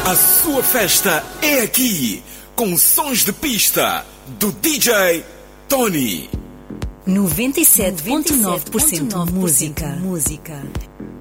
A sua festa é aqui, com sons de pista do DJ Tony. 97,9% música.